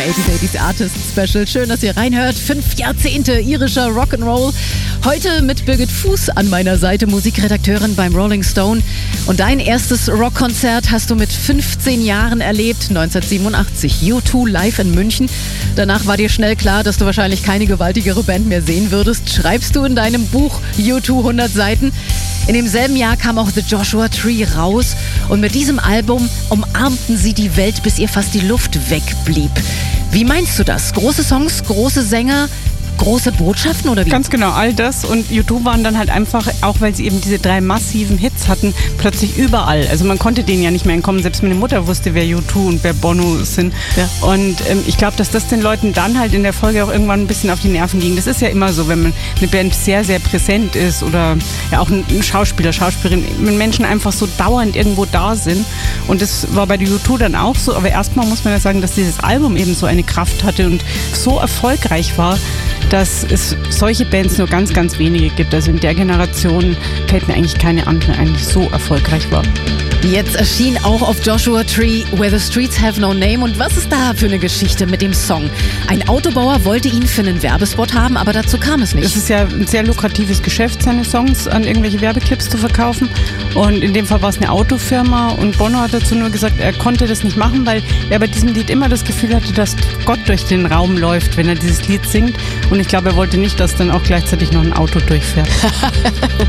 80s Artist Special. Schön, dass ihr reinhört. 5 Jahrzehnte irischer Rock'n'Roll. Heute mit Birgit Fuß an meiner Seite, Musikredakteurin beim Rolling Stone. Und dein erstes Rockkonzert hast du mit 15 Jahren erlebt, 1987. U2 live in München. Danach war dir schnell klar, dass du wahrscheinlich keine gewaltigere Band mehr sehen würdest. Schreibst du in deinem Buch U2 100 Seiten. In demselben Jahr kam auch The Joshua Tree raus. Und mit diesem Album umarmten sie die Welt, bis ihr fast die Luft wegblieb. Wie meinst du das? Große Songs, große Sänger, große Botschaften oder wie? Ganz genau, all das. Und U2 waren dann halt einfach, auch weil sie eben diese 3 massiven Hits hatten, plötzlich überall. Also man konnte denen ja nicht mehr entkommen. Selbst meine Mutter wusste, wer U2 und wer Bono sind. Ja. Und ich glaube, dass das den Leuten dann halt in der Folge auch irgendwann ein bisschen auf die Nerven ging. Das ist ja immer so, wenn man eine Band sehr, sehr präsent ist oder ja auch ein Schauspieler, Schauspielerin, wenn Menschen einfach so dauernd irgendwo da sind. Und das war bei U2 dann auch so. Aber erstmal muss man ja sagen, dass dieses Album eben so eine Kraft hatte und so erfolgreich war, dass es solche Bands nur ganz, ganz wenige gibt. Also in der Generation fällt mir eigentlich keine andere ein, die so erfolgreich war. Jetzt erschien auch auf Joshua Tree Where the Streets Have No Name. Und was ist da für eine Geschichte mit dem Song? Ein Autobauer wollte ihn für einen Werbespot haben, aber dazu kam es nicht. Es ist ja ein sehr lukratives Geschäft, seine Songs an irgendwelche Werbeclips zu verkaufen. Und in dem Fall war es eine Autofirma. Und Bono hat dazu nur gesagt, er konnte das nicht machen, weil er bei diesem Lied immer das Gefühl hatte, dass Gott durch den Raum läuft, wenn er dieses Lied singt. Und ich glaube, er wollte nicht, dass dann auch gleichzeitig noch ein Auto durchfährt.